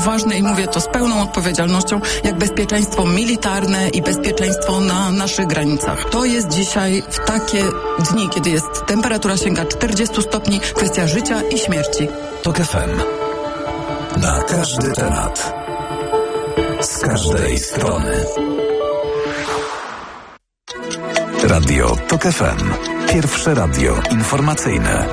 ważne i mówię to z pełną odpowiedzialnością, jak bezpieczeństwo militarne i bezpieczeństwo na naszych granicach. To jest dzisiaj w takie dni, kiedy jest temperatura sięga 40 stopni, kwestia życia i śmierci. TOK FM. Na każdy temat. Z każdej strony. Radio TOK FM. Pierwsze radio informacyjne.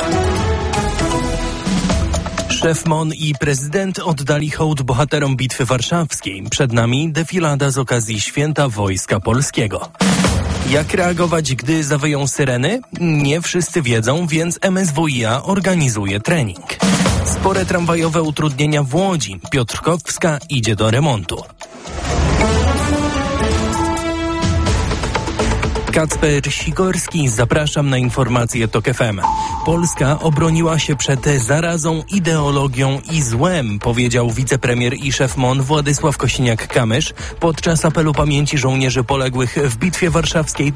Szef MON i prezydent oddali hołd bohaterom Bitwy Warszawskiej. Przed nami defilada z okazji Święta Wojska Polskiego. Jak reagować, gdy zawyją syreny? Nie wszyscy wiedzą, więc MSWiA organizuje trening. Spore tramwajowe utrudnienia w Łodzi. Piotrkowska idzie do remontu. Kacper Sikorski, zapraszam na informacje TOK FM. Polska obroniła się przed zarazą, ideologią i złem, powiedział wicepremier i szef MON Władysław Kosiniak-Kamysz podczas apelu pamięci żołnierzy poległych w Bitwie Warszawskiej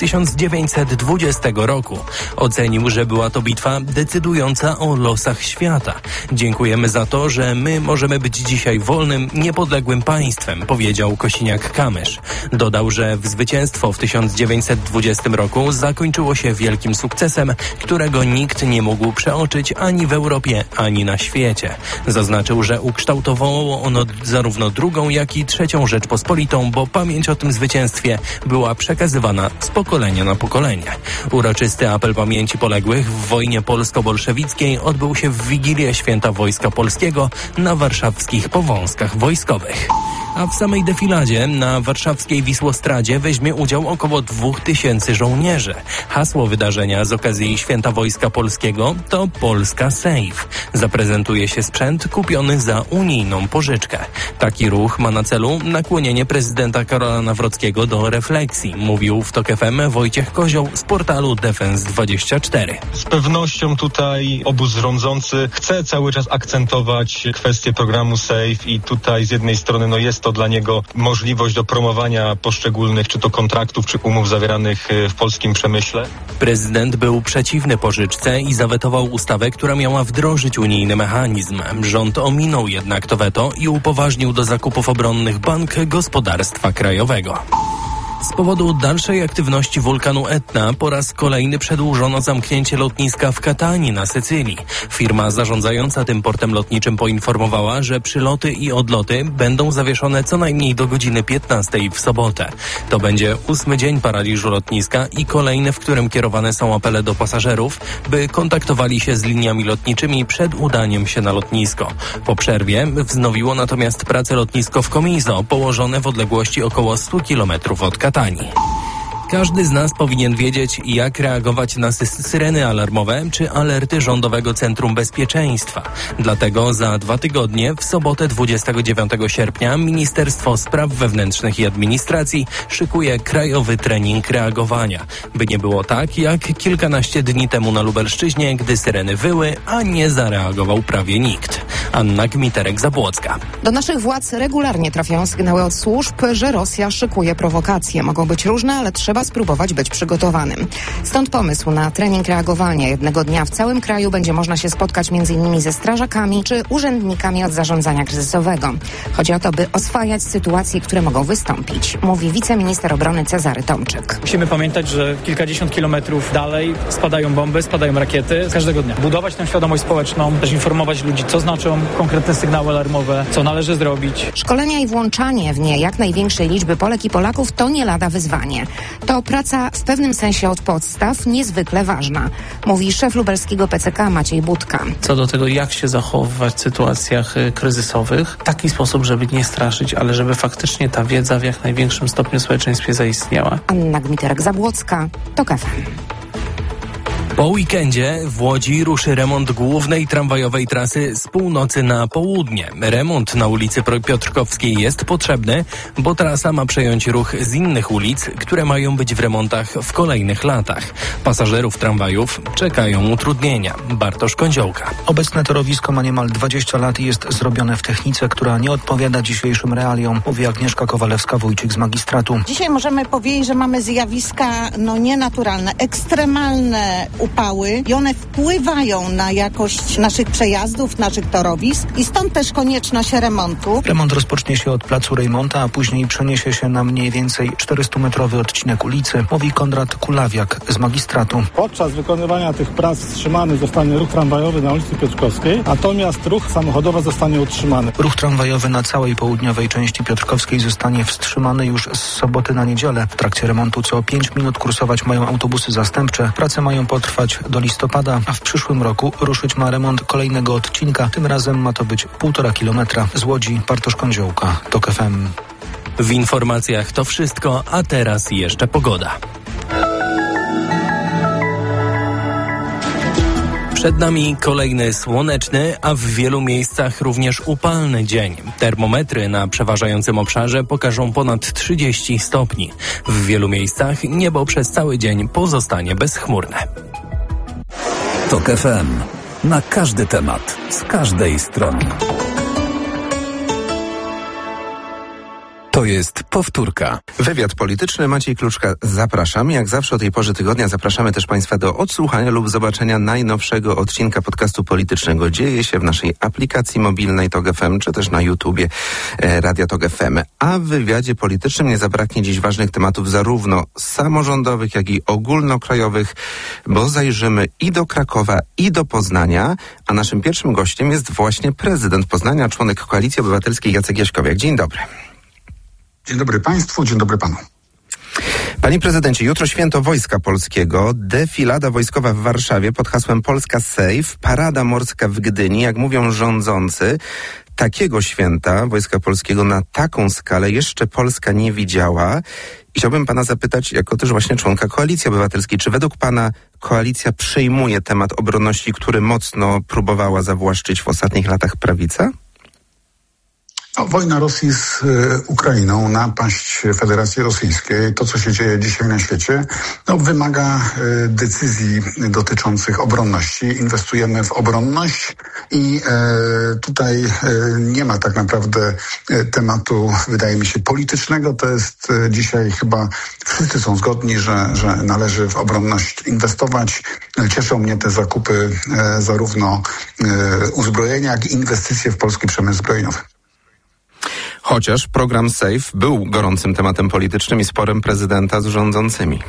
1920 roku. Ocenił, że była to bitwa decydująca o losach świata. Dziękujemy za to, że my możemy być dzisiaj wolnym, niepodległym państwem, powiedział Kosiniak-Kamysz. Dodał, że zwycięstwo w 1920 roku zakończyło się wielkim sukcesem, którego nikt nie mógł przeoczyć ani w Europie, ani na świecie. Zaznaczył, że ukształtowało ono zarówno drugą, jak i trzecią Rzeczpospolitą, bo pamięć o tym zwycięstwie była przekazywana z pokolenia na pokolenie. Uroczysty apel pamięci poległych w wojnie polsko-bolszewickiej odbył się w Wigilię Święta Wojska Polskiego na warszawskich powązkach wojskowych. A w samej defiladzie na warszawskiej Wisłostradzie weźmie udział około 2000 żołnierzy. Hasło wydarzenia z okazji Święta Wojska Polskiego to Polska Safe. Zaprezentuje się sprzęt kupiony za unijną pożyczkę. Taki ruch ma na celu nakłonienie prezydenta Karola Nawrockiego do refleksji, mówił w TOK FM Wojciech Kozioł z portalu Defense24. Z pewnością tutaj obóz rządzący chce cały czas akcentować kwestię programu SAFE i tutaj z jednej strony jest to dla niego możliwość do promowania poszczególnych czy to kontraktów, czy umów zawieranych w polskim przemyśle. Prezydent był przeciwny pożyczce i zawetował ustawę, która miała wdrożyć unijny mechanizm. Rząd ominął jednak to weto i upoważnił do zakupów obronnych Bank Gospodarstwa Krajowego. Z powodu dalszej aktywności wulkanu Etna po raz kolejny przedłużono zamknięcie lotniska w Katanii na Sycylii. Firma zarządzająca tym portem lotniczym poinformowała, że przyloty i odloty będą zawieszone co najmniej do godziny 15 w sobotę. To będzie 8. dzień paraliżu lotniska i kolejny, w którym kierowane są apele do pasażerów, by kontaktowali się z liniami lotniczymi przed udaniem się na lotnisko. Po przerwie wznowiło natomiast pracę lotnisko w Comiso, położone w odległości około 100 km od Katanii. Każdy z nas powinien wiedzieć, jak reagować na syreny alarmowe czy alerty Rządowego Centrum Bezpieczeństwa. Dlatego za 2 tygodnie, w sobotę 29 sierpnia, Ministerstwo Spraw Wewnętrznych i Administracji szykuje krajowy trening reagowania. By nie było tak, jak kilkanaście dni temu na Lubelszczyźnie, gdy syreny wyły, a nie zareagował prawie nikt. Anna Gmiterek-Zabłocka. Do naszych władz regularnie trafiają sygnały od służb, że Rosja szykuje prowokacje. Mogą być różne, ale trzeba spróbować być przygotowanym. Stąd pomysł na trening reagowania. Jednego dnia w całym kraju będzie można się spotkać m.in. ze strażakami czy urzędnikami od zarządzania kryzysowego. Chodzi o to, by oswajać sytuacje, które mogą wystąpić, mówi wiceminister obrony Cezary Tomczyk. Musimy pamiętać, że kilkadziesiąt kilometrów dalej spadają bomby, spadają rakiety każdego dnia. Budować tę świadomość społeczną, też informować ludzi, co znaczą konkretne sygnały alarmowe, co należy zrobić. Szkolenia i włączanie w nie jak największej liczby Polek i Polaków to nie lada wyzwanie. To praca w pewnym sensie od podstaw niezwykle ważna, mówi szef lubelskiego PCK Maciej Budka. Co do tego, jak się zachowywać w sytuacjach kryzysowych, w taki sposób, żeby nie straszyć, ale żeby faktycznie ta wiedza w jak największym stopniu w społeczeństwie zaistniała. Anna Gmiterek-Zabłocka, TOK FM. Po weekendzie w Łodzi ruszy remont głównej tramwajowej trasy z północy na południe. Remont na ulicy Piotrkowskiej jest potrzebny, bo trasa ma przejąć ruch z innych ulic, które mają być w remontach w kolejnych latach. Pasażerów tramwajów czekają utrudnienia. Bartosz Kądziołka. Obecne torowisko ma niemal 20 lat i jest zrobione w technice, która nie odpowiada dzisiejszym realiom, mówi Agnieszka Kowalewska-Wójcik z magistratu. Dzisiaj możemy powiedzieć, że mamy zjawiska nienaturalne, ekstremalne upały i one wpływają na jakość naszych przejazdów, naszych torowisk i stąd też konieczność remontu. Remont rozpocznie się od placu Rejmonta, a później przeniesie się na mniej więcej 400-metrowy odcinek ulicy, mówi Konrad Kulawiak z magistratu. Podczas wykonywania tych prac wstrzymany zostanie ruch tramwajowy na ulicy Piotrkowskiej, natomiast ruch samochodowy zostanie utrzymany. Ruch tramwajowy na całej południowej części Piotrkowskiej zostanie wstrzymany już z soboty na niedzielę. W trakcie remontu co 5 minut kursować mają autobusy zastępcze. Prace mają potrwać do listopada, a w przyszłym roku ruszyć ma remont kolejnego odcinka. Tym razem ma to być 1,5 kilometra. Z Łodzi Bartosz Kądziołka, TOK FM. W informacjach to wszystko, a teraz jeszcze pogoda. Przed nami kolejny słoneczny, a w wielu miejscach również upalny dzień. Termometry na przeważającym obszarze pokażą ponad 30 stopni. W wielu miejscach niebo przez cały dzień pozostanie bezchmurne. TOK FM. Na każdy temat, z każdej strony. To jest powtórka. Wywiad polityczny, Maciej Kluczka, zapraszam. Jak zawsze o tej porze tygodnia zapraszamy też Państwa do odsłuchania lub zobaczenia najnowszego odcinka podcastu politycznego. Dzieje się w naszej aplikacji mobilnej TOK FM, czy też na YouTubie Radia TOK FM. A w wywiadzie politycznym nie zabraknie dziś ważnych tematów zarówno samorządowych, jak i ogólnokrajowych, bo zajrzymy i do Krakowa, i do Poznania. A naszym pierwszym gościem jest właśnie prezydent Poznania, członek Koalicji Obywatelskiej Jacek Jaśkowiak. Dzień dobry. Dzień dobry Państwu, dzień dobry Panu. Panie prezydencie, jutro święto Wojska Polskiego, defilada wojskowa w Warszawie pod hasłem Polska Safe, parada morska w Gdyni. Jak mówią rządzący, takiego święta Wojska Polskiego na taką skalę jeszcze Polska nie widziała. I chciałbym Pana zapytać, jako też właśnie członka Koalicji Obywatelskiej, czy według Pana koalicja przejmuje temat obronności, który mocno próbowała zawłaszczyć w ostatnich latach prawica? Wojna Rosji z Ukrainą, napaść Federacji Rosyjskiej, to co się dzieje dzisiaj na świecie, wymaga decyzji dotyczących obronności. Inwestujemy w obronność i tutaj nie ma tak naprawdę tematu, wydaje mi się, politycznego. To jest dzisiaj chyba wszyscy są zgodni, że należy w obronność inwestować. Cieszą mnie te zakupy zarówno uzbrojenia, jak i inwestycje w polski przemysł zbrojeniowy. Chociaż program SAFE był gorącym tematem politycznym i sporem prezydenta z rządzącymi.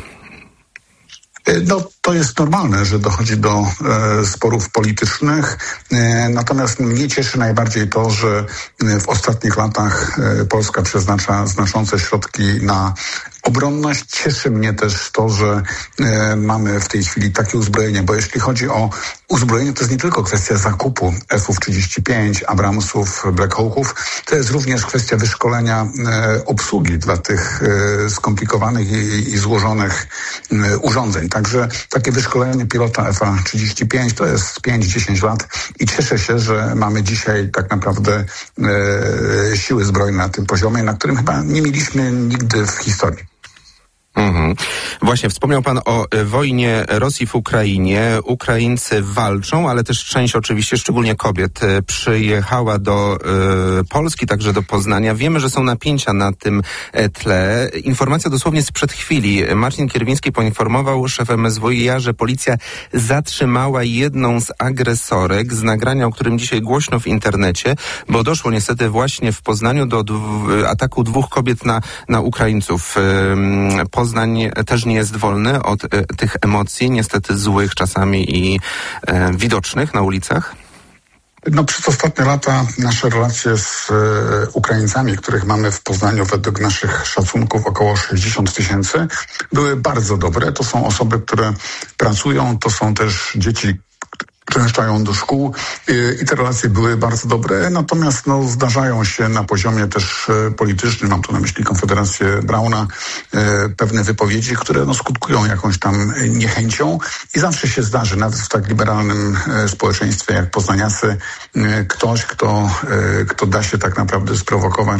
To jest normalne, że dochodzi do sporów politycznych, natomiast mnie cieszy najbardziej to, że w ostatnich latach Polska przeznacza znaczące środki na obronność. Cieszy mnie też to, że mamy w tej chwili takie uzbrojenie, bo jeśli chodzi o uzbrojenie, to jest nie tylko kwestia zakupu F-35, Abramsów, Black Hawków, to jest również kwestia wyszkolenia obsługi dla tych skomplikowanych i złożonych urządzeń. Także takie wyszkolenie pilota F-35 to jest 5-10 lat i cieszę się, że mamy dzisiaj tak naprawdę siły zbrojne na tym poziomie, na którym chyba nie mieliśmy nigdy w historii. Właśnie wspomniał Pan o wojnie Rosji w Ukrainie. Ukraińcy walczą, ale też część oczywiście, szczególnie kobiet, przyjechała do Polski, także do Poznania. Wiemy, że są napięcia na tym tle. Informacja dosłownie sprzed chwili. Marcin Kierwiński poinformował szef MSWiA, że policja zatrzymała jedną z agresorek z nagrania, o którym dzisiaj głośno w internecie, bo doszło niestety właśnie w Poznaniu do ataku 2 kobiet na Ukraińców. Poznań też nie jest wolny od tych emocji, niestety złych czasami i widocznych na ulicach. Przez ostatnie lata nasze relacje z Ukraińcami, których mamy w Poznaniu według naszych szacunków około 60 000, były bardzo dobre. To są osoby, które pracują, to są też dzieci, uczęszczają do szkół i te relacje były bardzo dobre, natomiast zdarzają się na poziomie też politycznym, mam tu na myśli Konfederację Brauna, pewne wypowiedzi, które skutkują jakąś tam niechęcią i zawsze się zdarzy, nawet w tak liberalnym społeczeństwie jak poznaniacy, ktoś, kto da się tak naprawdę sprowokować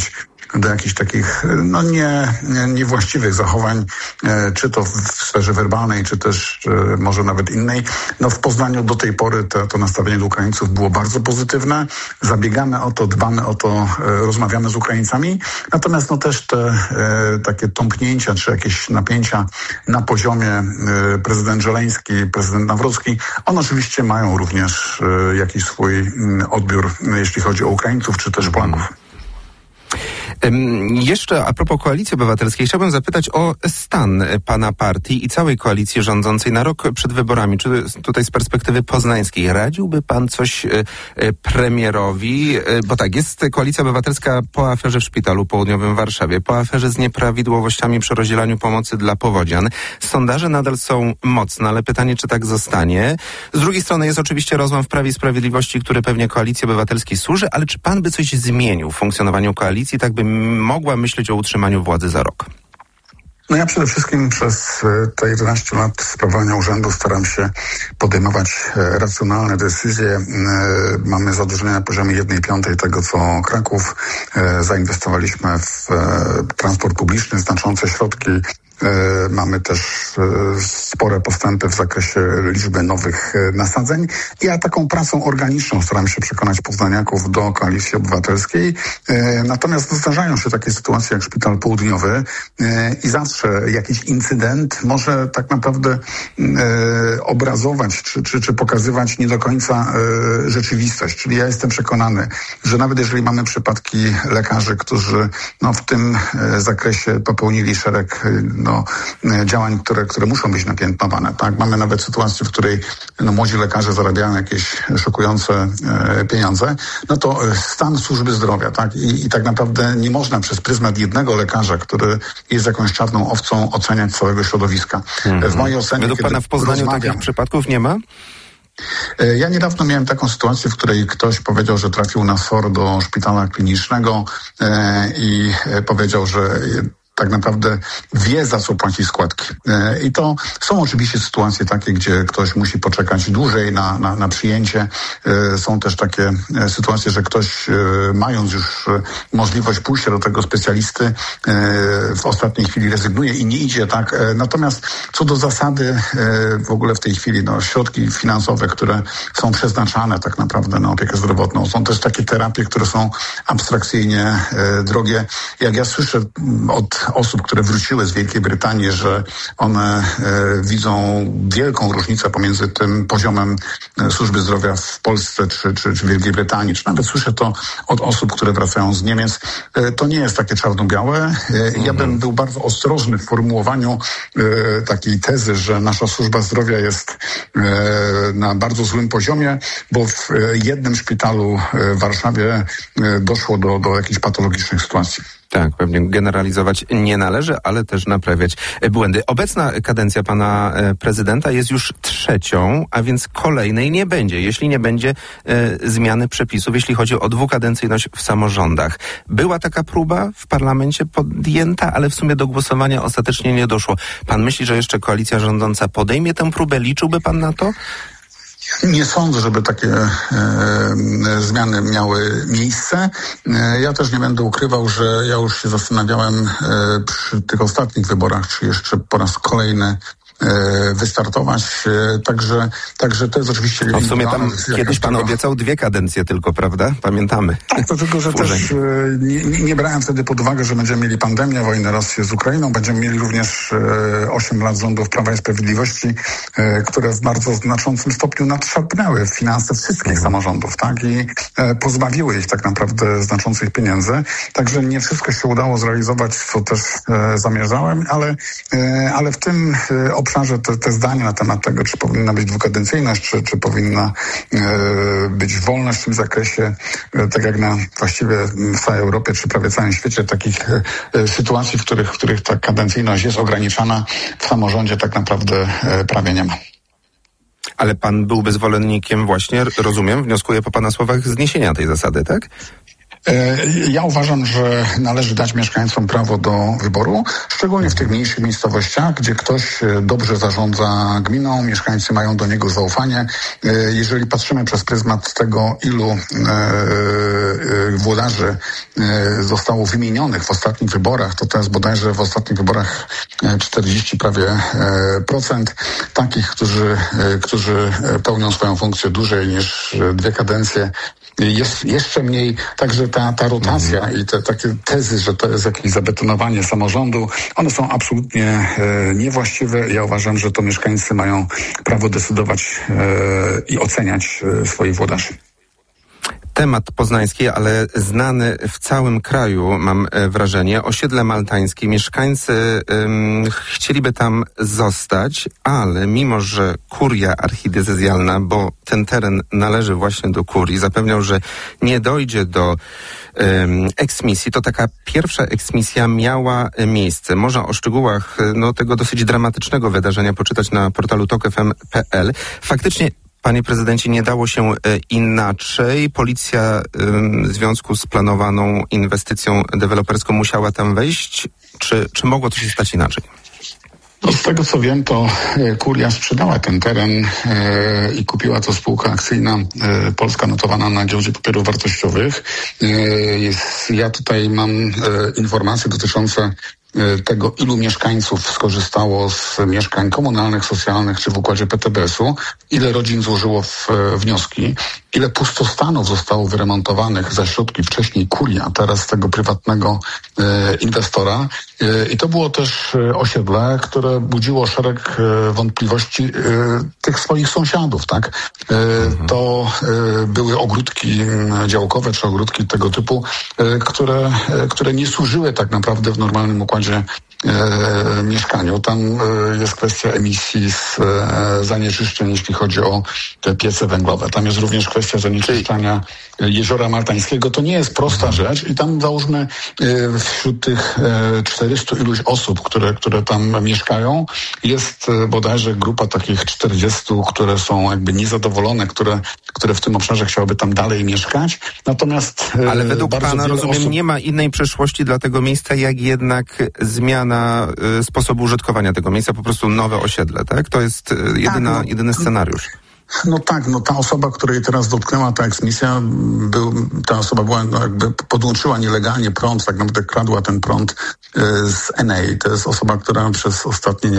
do jakichś takich niewłaściwych zachowań, czy to w sferze werbalnej, czy też może nawet innej. W Poznaniu do tej pory to nastawienie do Ukraińców było bardzo pozytywne. Zabiegamy o to, dbamy o to, rozmawiamy z Ukraińcami. Natomiast też te takie tąpnięcia, czy jakieś napięcia na poziomie prezydent Żeleński, prezydent Nawrocki, one oczywiście mają również jakiś swój odbiór, jeśli chodzi o Ukraińców, czy też Polaków. Jeszcze a propos Koalicji Obywatelskiej chciałbym zapytać o stan pana partii i całej koalicji rządzącej na rok przed wyborami. Czy tutaj z perspektywy poznańskiej radziłby pan coś premierowi? Bo tak, jest Koalicja Obywatelska po aferze w Szpitalu Południowym w Warszawie, po aferze z nieprawidłowościami przy rozdzielaniu pomocy dla powodzian. Sondaże nadal są mocne, ale pytanie, czy tak zostanie. Z drugiej strony jest oczywiście rozłam w Prawie i Sprawiedliwości, który pewnie Koalicji Obywatelskiej służy, ale czy pan by coś zmienił w funkcjonowaniu koalicji, tak by mogła myśleć o utrzymaniu władzy za rok? Ja przede wszystkim przez te 11 lat sprawowania urzędu staram się podejmować racjonalne decyzje. Mamy zadłużenie na poziomie 1/5 tego, co Kraków. Zainwestowaliśmy w transport publiczny, znaczące środki. Mamy też spore postępy w zakresie liczby nowych nasadzeń. Ja taką pracą organiczną staram się przekonać poznaniaków do Koalicji Obywatelskiej. Natomiast zdarzają się takie sytuacje jak Szpital Południowy i zawsze jakiś incydent może tak naprawdę obrazować czy pokazywać nie do końca rzeczywistość. Czyli ja jestem przekonany, że nawet jeżeli mamy przypadki lekarzy, którzy w tym zakresie popełnili szereg działań, które muszą być napiętnowane. Tak? Mamy nawet sytuację, w której młodzi lekarze zarabiają jakieś szokujące pieniądze. To stan służby zdrowia, tak? I tak naprawdę nie można przez pryzmat jednego lekarza, który jest jakąś czarną owcą, oceniać całego środowiska. W mojej ocenie, według pana w Poznaniu takich przypadków nie ma? Ja niedawno miałem taką sytuację, w której ktoś powiedział, że trafił na SOR do szpitala klinicznego i powiedział, że tak naprawdę wie, za co płaci składki. I to są oczywiście sytuacje takie, gdzie ktoś musi poczekać dłużej na przyjęcie. Są też takie sytuacje, że ktoś, mając już możliwość pójścia do tego specjalisty, w ostatniej chwili rezygnuje i nie idzie, tak. Natomiast co do zasady, w ogóle w tej chwili środki finansowe, które są przeznaczane tak naprawdę na opiekę zdrowotną, są też takie terapie, które są abstrakcyjnie drogie. Jak ja słyszę od osób, które wróciły z Wielkiej Brytanii, że one widzą wielką różnicę pomiędzy tym poziomem służby zdrowia w Polsce czy w Wielkiej Brytanii, czy nawet słyszę to od osób, które wracają z Niemiec. To nie jest takie czarno-białe. Ja bym był bardzo ostrożny w formułowaniu takiej tezy, że nasza służba zdrowia jest na bardzo złym poziomie, bo w jednym szpitalu w Warszawie doszło do jakichś patologicznych sytuacji. Tak, pewnie generalizować nie należy, ale też naprawiać błędy. Obecna kadencja pana prezydenta jest już trzecią, a więc kolejnej nie będzie, jeśli nie będzie zmiany przepisów, jeśli chodzi o dwukadencyjność w samorządach. Była taka próba w parlamencie podjęta, ale w sumie do głosowania ostatecznie nie doszło. Pan myśli, że jeszcze koalicja rządząca podejmie tę próbę? Liczyłby pan na to? Nie sądzę, żeby takie zmiany miały miejsce. Ja też nie będę ukrywał, że ja już się zastanawiałem przy tych ostatnich wyborach, czy jeszcze po raz kolejny wystartować. Także to jest oczywiście... W sumie tam kiedyś pan obiecał 2 kadencje tylko, prawda? Pamiętamy. Tak, to tylko, że też nie brałem wtedy pod uwagę, że będziemy mieli pandemię, wojnę Rosji z Ukrainą. Będziemy mieli również 8 lat rządów Prawa i Sprawiedliwości, które w bardzo znaczącym stopniu nadszarpnęły finanse wszystkich samorządów, tak? I pozbawiły ich tak naprawdę znaczących pieniędzy. Także nie wszystko się udało zrealizować, co też zamierzałem, ale w tym obszarze te zdania na temat tego, czy powinna być dwukadencyjność, czy powinna być wolność w tym zakresie, tak jak właściwie w całej Europie, czy prawie całym świecie, takich sytuacji, w których ta kadencyjność jest ograniczana, w samorządzie tak naprawdę prawie nie ma. Ale pan byłby zwolennikiem właśnie, rozumiem, wnioskuję po pana słowach, zniesienia tej zasady, tak? Ja uważam, że należy dać mieszkańcom prawo do wyboru, szczególnie w tych mniejszych miejscowościach, gdzie ktoś dobrze zarządza gminą, mieszkańcy mają do niego zaufanie. Jeżeli patrzymy przez pryzmat tego, ilu włodarzy zostało wymienionych w ostatnich wyborach, to jest bodajże w ostatnich wyborach 40 prawie procent takich, którzy pełnią swoją funkcję dłużej niż 2 kadencje. Jest jeszcze mniej, także ta rotacja i te takie tezy, że to jest jakieś zabetonowanie samorządu, one są absolutnie niewłaściwe. Ja uważam, że to mieszkańcy mają prawo decydować i oceniać swoich włodarzy. Temat poznański, ale znany w całym kraju, mam wrażenie. Osiedle maltańskie. Mieszkańcy chcieliby tam zostać, ale mimo, że kuria archidiecezjalna, bo ten teren należy właśnie do kurii, zapewniał, że nie dojdzie do eksmisji, to taka pierwsza eksmisja miała miejsce. Można o szczegółach tego dosyć dramatycznego wydarzenia poczytać na portalu tokfm.pl. Faktycznie, panie prezydencie, nie dało się inaczej. Policja w związku z planowaną inwestycją deweloperską musiała tam wejść? Czy mogło to się stać inaczej? No, z tego co wiem, to kuria sprzedała ten teren i kupiła to spółka akcyjna polska notowana na giełdzie papierów wartościowych. Ja tutaj mam informacje dotyczące tego, ilu mieszkańców skorzystało z mieszkań komunalnych, socjalnych czy w układzie PTBS-u, ile rodzin złożyło wnioski, ile pustostanów zostało wyremontowanych za środki wcześniej kurii, a teraz tego prywatnego inwestora. I to było też osiedle, które budziło szereg wątpliwości tych swoich sąsiadów, tak? To były ogródki działkowe czy ogródki tego typu, które nie służyły tak naprawdę w normalnym układzie mieszkaniu. Tam jest kwestia emisji z zanieczyszczeń, jeśli chodzi o te piece węglowe. Tam jest również kwestia zanieczyszczania Jeziora Maltańskiego. To nie jest prosta rzecz i tam załóżmy wśród tych 400 iluś osób, które tam mieszkają, jest bodajże grupa takich 40, które są jakby niezadowolone, które w tym obszarze chciałyby tam dalej mieszkać. Natomiast ale według pana, rozumiem, nie ma innej przyszłości dla tego miejsca, jak jednak zmiana sposobu użytkowania tego miejsca, po prostu nowe osiedle, tak? To jest jedyny scenariusz. No tak, ta osoba, której teraz dotknęła ta eksmisja, ta osoba była, jakby podłączyła nielegalnie prąd, tak naprawdę kradła ten prąd z Enei. To jest osoba, która przez ostatnie,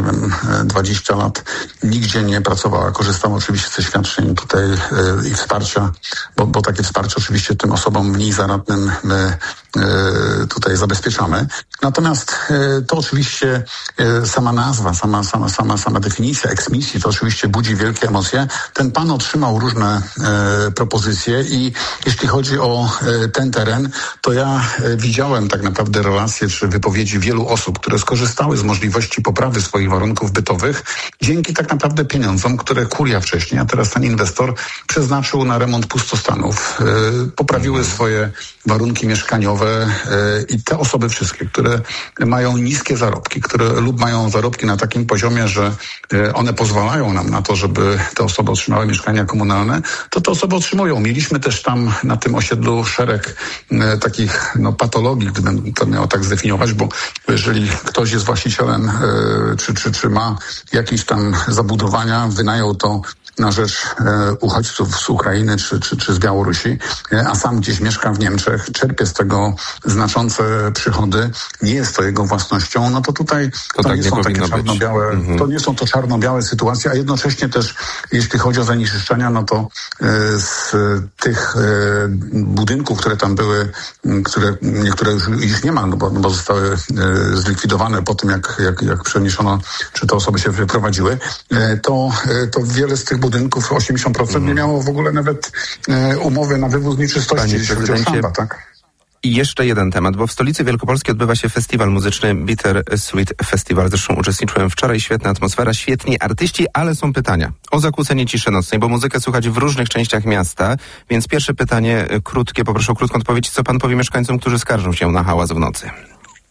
20 lat nigdzie nie pracowała. Korzystała oczywiście ze świadczeń tutaj i wsparcia, bo takie wsparcie oczywiście tym osobom mniej zaradnym my tutaj zabezpieczamy. Natomiast to oczywiście sama nazwa, sama definicja eksmisji to oczywiście budzi wielkie emocje. Ten pan otrzymał różne propozycje i jeśli chodzi o ten teren, to ja widziałem tak naprawdę relacje czy wypowiedzi wielu osób, które skorzystały z możliwości poprawy swoich warunków bytowych dzięki tak naprawdę pieniądzom, które kuria wcześniej, a teraz ten inwestor przeznaczył na remont pustostanów. Poprawiły swoje warunki mieszkaniowe i te osoby wszystkie, które mają niskie zarobki, lub mają zarobki na takim poziomie, że one pozwalają nam na to, żeby te osoby otrzymały mieszkania komunalne, to te osoby otrzymują. Mieliśmy też tam na tym osiedlu szereg takich patologii, gdybym to miał tak zdefiniować, bo jeżeli ktoś jest właścicielem czy ma jakieś tam zabudowania, wynajął to na rzecz uchodźców z Ukrainy czy z Białorusi, a sam gdzieś mieszka w Niemczech, czerpie z tego znaczące przychody, nie jest to jego własnością, no to tutaj to nie są takie czarno-białe, to nie są to czarno-białe sytuacje, a jednocześnie też, jeśli chodzi o zanieczyszczenia, no to z tych budynków, które tam były, niektóre już nie ma, bo zostały zlikwidowane po tym, jak przeniesiono, czy te osoby się wyprowadziły, to wiele z tych budynków, 80% nie miało w ogóle nawet umowy na wywóz nieczystości, jeśli chodzi o szamba, tak? I jeszcze jeden temat, bo w stolicy Wielkopolskiej odbywa się festiwal muzyczny Bitter Sweet Festival. Zresztą uczestniczyłem wczoraj, świetna atmosfera, świetni artyści, ale są pytania o zakłócenie ciszy nocnej, bo muzykę słychać w różnych częściach miasta, więc pierwsze pytanie krótkie, poproszę o krótką odpowiedź. Co pan powie mieszkańcom, którzy skarżą się na hałas w nocy?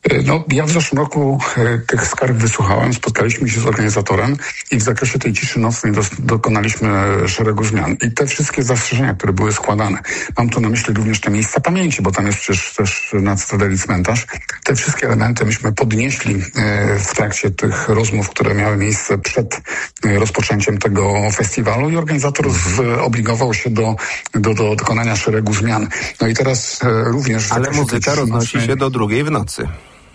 No, ja w zeszłym roku tych skarg wysłuchałem, spotkaliśmy się z organizatorem i w zakresie tej ciszy nocnej dokonaliśmy szeregu zmian. I te wszystkie zastrzeżenia, które były składane, mam tu na myśli również te miejsca pamięci, bo tam jest przecież też na Cytadeli cmentarz. Te wszystkie elementy myśmy podnieśli w trakcie tych rozmów, które miały miejsce przed rozpoczęciem tego festiwalu i organizator zobligował się do dokonania szeregu zmian. No i teraz również... Ale muzyka roznosi się do 2:00 w nocy.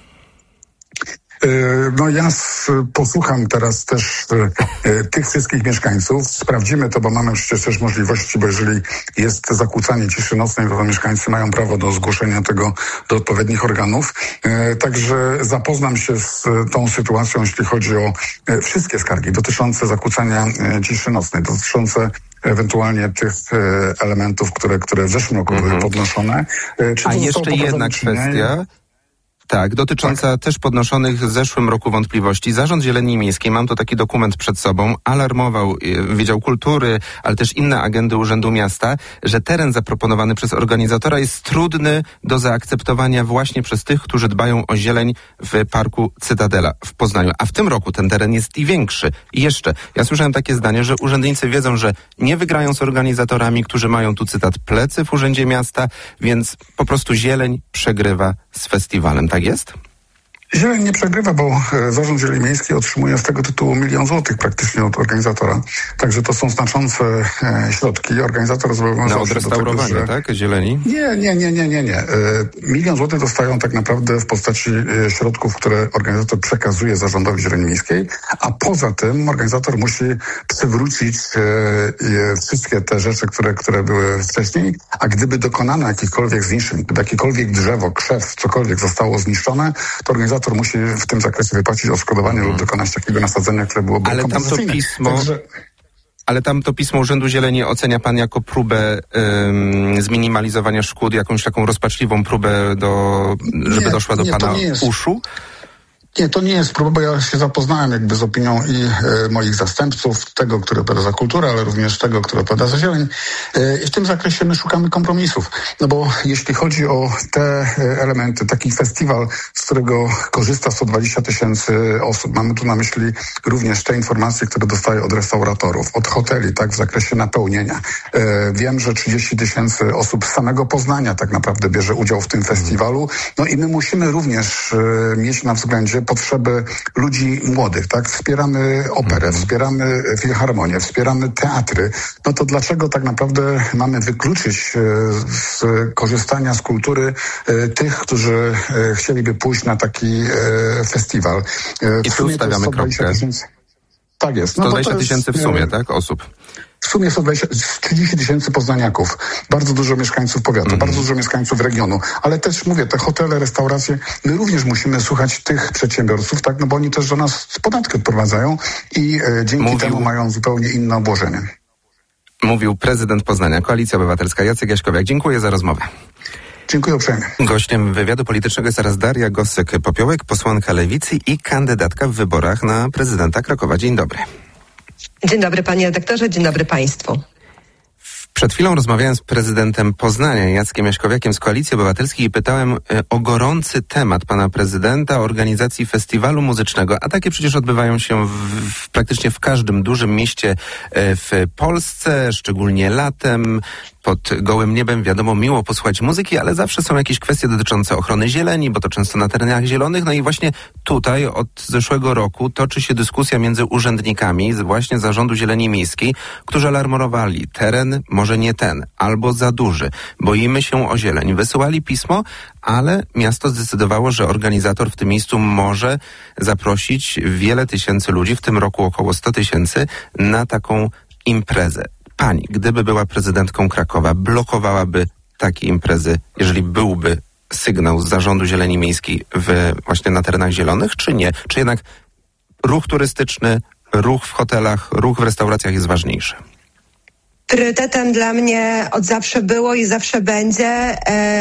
No ja posłucham teraz też tych wszystkich mieszkańców. Sprawdzimy to, bo mamy przecież też możliwości, bo jeżeli jest zakłócanie ciszy nocnej, to mieszkańcy mają prawo do zgłoszenia tego do odpowiednich organów. Także zapoznam się z tą sytuacją, jeśli chodzi o wszystkie skargi dotyczące zakłócania ciszy nocnej, dotyczące ewentualnie tych elementów, które w zeszłym roku były podnoszone. A jeszcze jedna kwestia. Tak, dotycząca też podnoszonych w zeszłym roku wątpliwości. Zarząd Zieleni Miejskiej, mam tu taki dokument przed sobą, alarmował Wydział Kultury, ale też inne agendy Urzędu Miasta, że teren zaproponowany przez organizatora jest trudny do zaakceptowania właśnie przez tych, którzy dbają o zieleń w Parku Cytadela w Poznaniu. A w tym roku ten teren jest i większy. I jeszcze, ja słyszałem takie zdanie, że urzędnicy wiedzą, że nie wygrają z organizatorami, którzy mają tu, cytat, plecy w Urzędzie Miasta, więc po prostu zieleń przegrywa z festiwalem. Tak jest? Zieleń nie przegrywa, bo Zarząd Zieleni Miejskiej otrzymuje z tego tytułu 1 000 000 złotych praktycznie od organizatora. Także to są znaczące środki. Organizator zobowiązał się na odrestaurowanie, do tego, że... tak? Zieleni? Nie. 1 000 000 złotych dostają tak naprawdę w postaci środków, które organizator przekazuje Zarządowi Zieleni Miejskiej, a poza tym organizator musi przywrócić wszystkie te rzeczy, które były wcześniej, a gdyby dokonano jakichkolwiek zniszczeń, gdyby jakiekolwiek drzewo, krzew, cokolwiek zostało zniszczone, to organizator musi w tym zakresie wypłacić odszkodowanie lub dokonać takiego nasadzenia, które byłoby kompensacyjne. Ale tam to pismo Urzędu Zieleni ocenia pan jako próbę zminimalizowania szkód, jakąś taką rozpaczliwą próbę, żeby doszła do pana uszu? Nie, to nie jest próba, bo ja się zapoznałem z opinią i moich zastępców, tego, który odpowiada za kulturę, ale również tego, który odpowiada za zieleń. I w tym zakresie my szukamy kompromisów. No bo jeśli chodzi o te elementy, taki festiwal, z którego korzysta 120 000 osób, mamy tu na myśli również te informacje, które dostaję od restauratorów, od hoteli, tak, w zakresie napełnienia. Wiem, że 30 000 osób z samego Poznania tak naprawdę bierze udział w tym festiwalu. No i my musimy również mieć na względzie potrzeby ludzi młodych, tak? Wspieramy operę, wspieramy filharmonię, wspieramy teatry. No to dlaczego tak naprawdę mamy wykluczyć z korzystania z kultury tych, którzy chcieliby pójść na taki festiwal? I tu stawiamy kropkę. Tak jest. 120 000 w sumie, tak? Osób. W sumie 30 000 poznaniaków, bardzo dużo mieszkańców powiatu, bardzo dużo mieszkańców regionu, ale też mówię, te hotele, restauracje, my również musimy słuchać tych przedsiębiorców, tak, no bo oni też do nas podatki odprowadzają i dzięki temu mają zupełnie inne obłożenie. Mówił prezydent Poznania, Koalicja Obywatelska, Jacek Jaśkowiak. Dziękuję za rozmowę. Dziękuję uprzejmie. Gościem wywiadu politycznego jest teraz Daria Gosek-Popiołek, posłanka Lewicy i kandydatka w wyborach na prezydenta Krakowa. Dzień dobry. Dzień dobry panie redaktorze, dzień dobry państwu. Przed chwilą rozmawiałem z prezydentem Poznania, Jackiem Jaśkowiakiem z Koalicji Obywatelskiej i pytałem o gorący temat pana prezydenta, o organizacji festiwalu muzycznego, a takie przecież odbywają się praktycznie w każdym dużym mieście w Polsce, szczególnie latem. Pod gołym niebem, wiadomo, miło posłuchać muzyki, ale zawsze są jakieś kwestie dotyczące ochrony zieleni, bo to często na terenach zielonych. No i właśnie tutaj od zeszłego roku toczy się dyskusja między urzędnikami właśnie Zarządu Zieleni Miejskiej, którzy alarmowali teren, może nie ten, albo za duży. Boimy się o zieleń. Wysyłali pismo, ale miasto zdecydowało, że organizator w tym miejscu może zaprosić wiele tysięcy ludzi, w tym roku około 100 000, na taką imprezę. Pani, gdyby była prezydentką Krakowa, blokowałaby takie imprezy, jeżeli byłby sygnał z Zarządu Zieleni Miejskiej właśnie na terenach zielonych, czy nie? Czy jednak ruch turystyczny, ruch w hotelach, ruch w restauracjach jest ważniejszy? Priorytetem dla mnie od zawsze było i zawsze będzie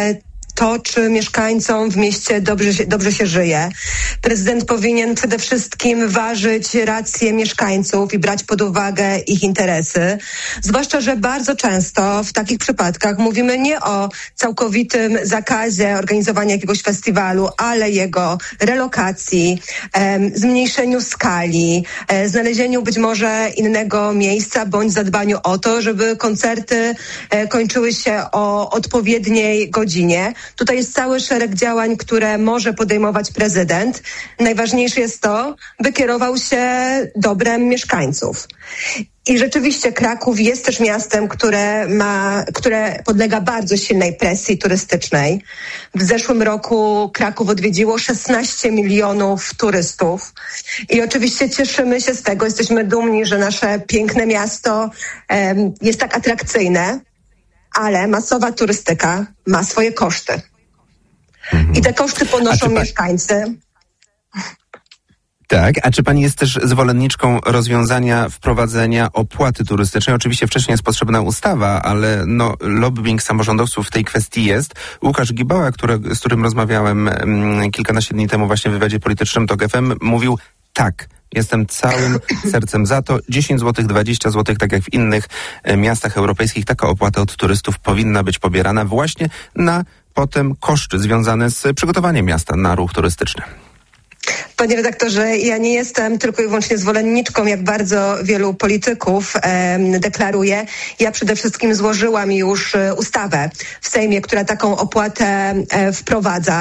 to, czy mieszkańcom w mieście dobrze się żyje. Prezydent powinien przede wszystkim ważyć racje mieszkańców i brać pod uwagę ich interesy. Zwłaszcza, że bardzo często w takich przypadkach mówimy nie o całkowitym zakazie organizowania jakiegoś festiwalu, ale jego relokacji, zmniejszeniu skali, znalezieniu być może innego miejsca bądź zadbaniu o to, żeby koncerty kończyły się o odpowiedniej godzinie. Tutaj jest cały szereg działań, które może podejmować prezydent. Najważniejsze jest to, by kierował się dobrem mieszkańców. I rzeczywiście Kraków jest też miastem, które podlega bardzo silnej presji turystycznej. W zeszłym roku Kraków odwiedziło 16 milionów turystów. I oczywiście cieszymy się z tego, jesteśmy dumni, że nasze piękne miasto jest tak atrakcyjne, ale masowa turystyka ma swoje koszty. I te koszty ponoszą mieszkańcy. Tak, a czy pani jest też zwolenniczką rozwiązania wprowadzenia opłaty turystycznej? Oczywiście wcześniej jest potrzebna ustawa, ale lobbying samorządowców w tej kwestii jest. Łukasz Gibała, z którym rozmawiałem kilkanaście dni temu właśnie w wywiadzie politycznym TOK FM, mówił tak. Jestem całym sercem za to. 10 zł, 20 zł, tak jak w innych miastach europejskich, taka opłata od turystów powinna być pobierana właśnie na potem koszty związane z przygotowaniem miasta na ruch turystyczny. Panie redaktorze, ja nie jestem tylko i wyłącznie zwolenniczką, jak bardzo wielu polityków deklaruje. Ja przede wszystkim złożyłam już ustawę w Sejmie, która taką opłatę wprowadza.